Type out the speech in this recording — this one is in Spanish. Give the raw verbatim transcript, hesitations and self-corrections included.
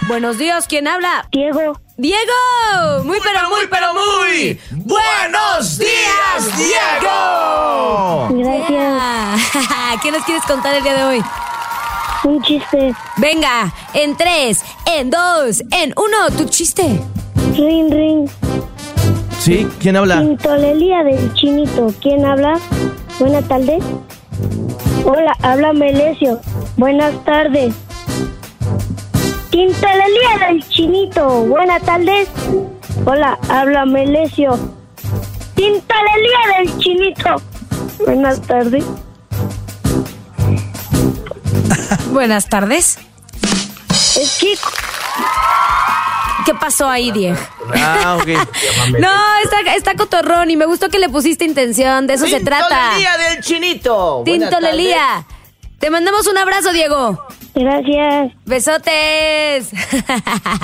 Buenos días, ¿quién habla? Diego. ¡Diego! Muy, pero muy, pero muy. ¡Buenos días, Diego! Gracias. Yeah. ¿Qué nos quieres contar el día de hoy? Un chiste. Venga, en tres, en dos, en uno, tu chiste. Ring, ring. ¿Sí? ¿Quién habla? Tintolería del Chinito. ¿Quién habla? Buenas tardes. Hola, habla Melesio. Buenas tardes. Tintolería del Chinito. Buenas tardes. Hola, habla Melesio. Tintolería del Chinito. Buenas tardes. Buenas tardes. Es chico. ¿Qué pasó ahí, Diego? Ah, ok. No, está, está cotorrón y me gustó que le pusiste intención. De eso se trata. Tintolería del Chinito. Tintolería. Te mandamos un abrazo, Diego. Gracias. Besotes.